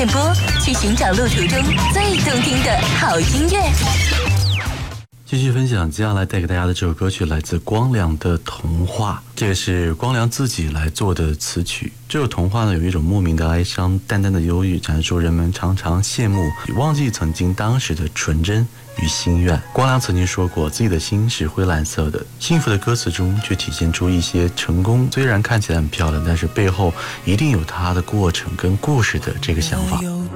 电波，去寻找路途中最动听的好音乐。 继续分享，接下来带给大家的这首歌曲来自光良的《童话》，这个是光良自己来做的词曲。这首童话呢，有一种莫名的哀伤，淡淡的忧郁，阐述人们常常羡慕忘记曾经当时的纯真与心愿。光良曾经说过，自己的心是灰蓝色的。幸福的歌词中却体现出一些成功虽然看起来很漂亮，但是背后一定有它的过程跟故事的这个想法。